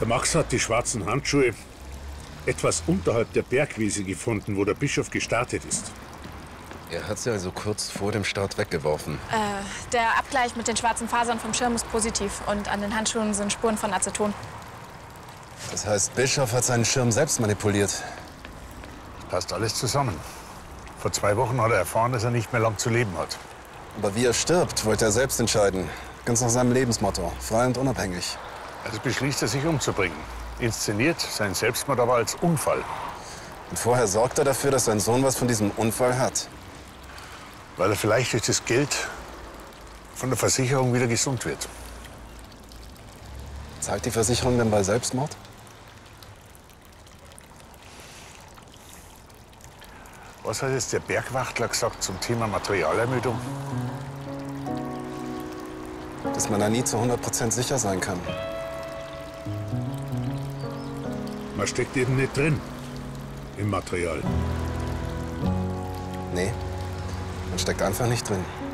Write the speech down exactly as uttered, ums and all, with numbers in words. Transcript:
Der Max hat die schwarzen Handschuhe etwas unterhalb der Bergwiese gefunden, wo der Bischof gestartet ist. Er hat sie also kurz vor dem Start weggeworfen. Äh, der Abgleich mit den schwarzen Fasern vom Schirm ist positiv und an den Handschuhen sind Spuren von Aceton. Das heißt, Bischof hat seinen Schirm selbst manipuliert. Passt alles zusammen. Vor zwei Wochen hat er erfahren, dass er nicht mehr lang zu leben hat. Aber wie er stirbt, wollte er selbst entscheiden. Ganz nach seinem Lebensmotto, frei und unabhängig. Also beschließt er, sich umzubringen. Inszeniert seinen Selbstmord aber als Unfall. Und vorher sorgt er dafür, dass sein Sohn was von diesem Unfall hat. Weil er vielleicht durch das Geld von der Versicherung wieder gesund wird. Zahlt die Versicherung denn bei Selbstmord? Was hat jetzt der Bergwachtler gesagt zum Thema Materialermüdung? Dass man da nie zu hundert Prozent sicher sein kann. Man steckt eben nicht drin im Material. Nee, man steckt einfach nicht drin.